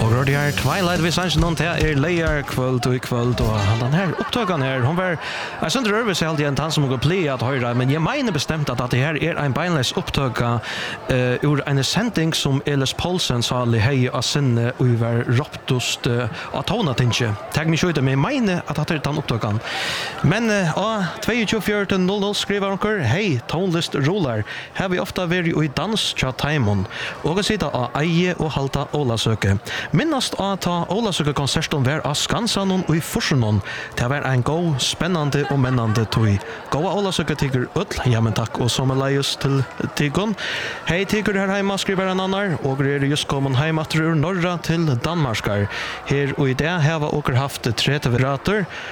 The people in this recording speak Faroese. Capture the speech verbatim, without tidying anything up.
Og rör det här Twilight vid Sanchen till er lejer kväll och kväll och den här upptagen här hon var jag syns det över sig helt igen som går play att höra men jag menar bestämt att det här är en beinless upptaga uh, ur en sändning som Elis Paulsen sa le hej av sin över raptost uh, att hon tänker tag mig skjuta med menar att det är den upptagan men ja tjugotvå fjorton noll noll skriver hon hej tonlist roller har vi ofta varit i dans chat timon och sitta och eje och halta Ola söke minnast att ta Ola söke konserten var av Skansan och i Forsenon det var en god spännande och männande tog goa Ola söke tycker öll ja men tack och som lejus till Tigon hej tycker här hemma skriver en annan och är just kommen hem att ur norra till Danmarkar här och i det har vi också haft trettio rater